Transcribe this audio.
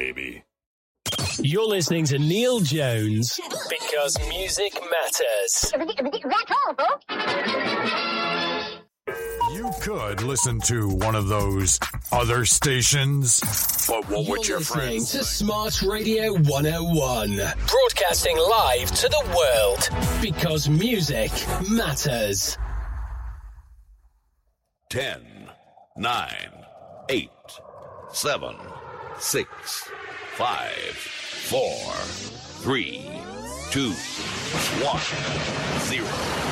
baby. You're listening to Neil Jones because music matters. That's all, folks. You could listen to one of those other stations, but what would your listening friends to think? Smart Radio 101, broadcasting live to the world because music matters. 10, 9, 8, 7, 6, 5, 4, 3, 2, 1, 0.